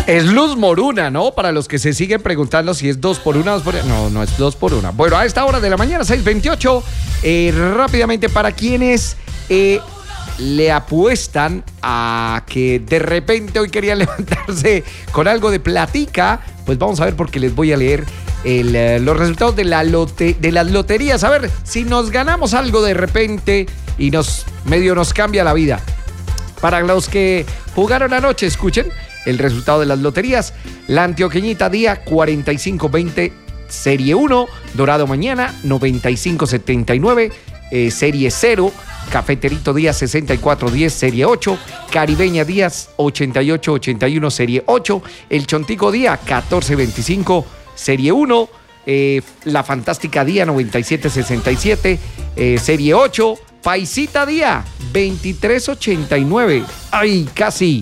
Es Luz Moruna, ¿no? Para los que se siguen preguntando si es 2 por 1, 2 por 1. No, no es 2 por 1. Bueno, a esta hora de la mañana, 6:28, rápidamente para quienes le apuestan a que de repente hoy querían levantarse con algo de platica, pues vamos a ver porque les voy a leer los resultados de las loterías. A ver si nos ganamos algo de repente y nos cambia la vida. Para los que jugaron anoche, escuchen el resultado de las loterías. La Antioqueñita día 4520, serie 1. Dorado mañana 9579, serie 0. Cafeterito día 6410, serie 8. Caribeña días 8881, serie 8. El Chontico día 1425, serie 1. La Fantástica día 9767, serie 8. Paisita día 2389. ¡Ay, casi!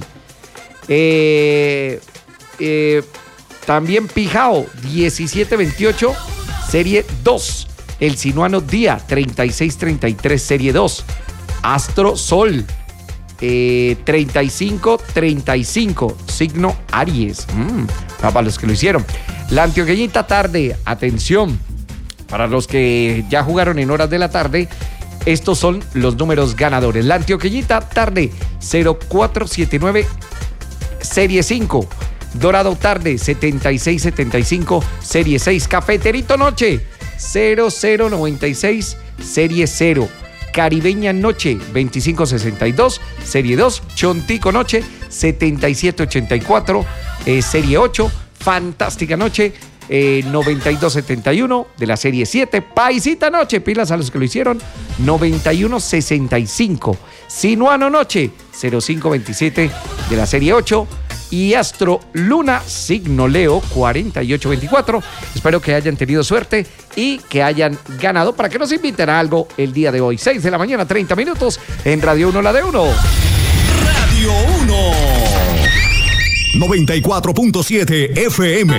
También Pijao 1728, serie 2. El Sinuano día 3633, serie 2. Astro Sol 3535, signo Aries. Para los que lo hicieron. La Antioqueñita tarde, atención, para los que ya jugaron en horas de la tarde, estos son los números ganadores. La Antioqueñita tarde 0479, serie 5. Dorado tarde 7675, serie 6. Cafeterito noche 0096, serie 0. Caribeña noche 2562, serie 2. Chontico noche 7784, serie 8. Fantástica noche 9271 de la serie 7. Paisita noche, pilas a los que lo hicieron, 9165. Sinuano noche 0527 de la serie 8. Y Astro Luna signo Leo 4824. Espero que hayan tenido suerte y que hayan ganado para que nos inviten a algo el día de hoy. 6 de la mañana, 30 minutos en Radio 1, la de 1. Radio 1 94.7 FM.